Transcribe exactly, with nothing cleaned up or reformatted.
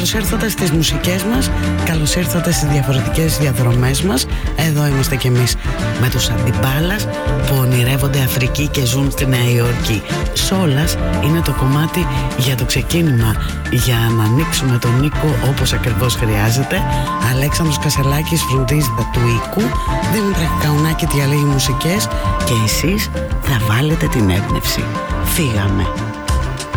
Καλώς ήρθατε στις μουσικές μας, καλώς ήρθατε στις διαφορετικές διαδρομές μας. Εδώ είμαστε κι εμείς με τους Αντιμπάλας που ονειρεύονται Αφρική και ζουν στη Νέα Υόρκη. Σόλας είναι το κομμάτι για το ξεκίνημα, για να ανοίξουμε τον οίκο όπως ακριβώς χρειάζεται. Αλέξανδρος Κασελάκης φροντίζει τα του οίκου, Δήμητρα Καουνάκη διαλέγει μουσικές και εσείς θα βάλετε την έμπνευση. Φύγαμε.